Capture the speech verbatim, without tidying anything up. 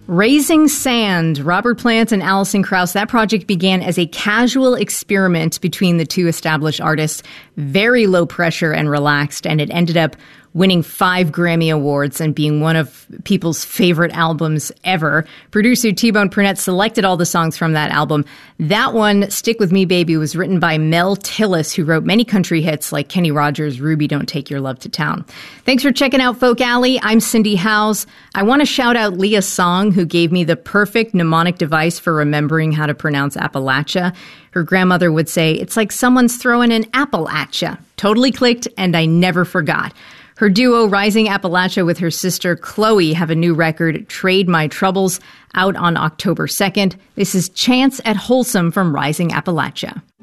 Raising Sand, Robert Plant and Alison Krauss. That project began as a casual experiment between the two established artists, very low pressure and relaxed, and it ended up winning five Grammy Awards and being one of people's favorite albums ever. Producer T-Bone Burnett selected all the songs from that album. That one, Stick With Me Baby, was written by Mel Tillis, who wrote many country hits like Kenny Rogers' Ruby Don't Take Your Love to Town. Thanks for checking out Folk Alley. I'm Cindy Howes. I want to shout out Leah Song, who gave me the perfect mnemonic device for remembering how to pronounce Appalachia. Her grandmother would say, it's like someone's throwing an apple at ya. Totally clicked, and I never forgot. Her duo, Rising Appalachia, with her sister Chloe, have a new record, Trade My Troubles, out on October second. This is Chance at Wholesome from Rising Appalachia.